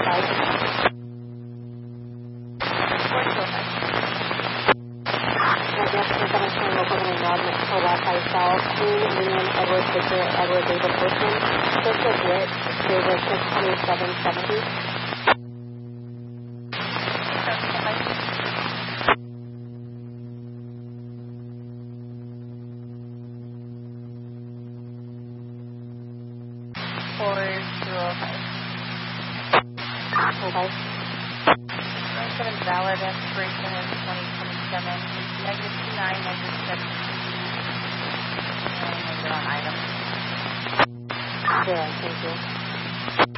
Edward Victor, Edward David Bushman, Joseph Witt, David 2770. Okay. Valid expiration is 2027, negative 29, negative 7. On item. Sure, thank you.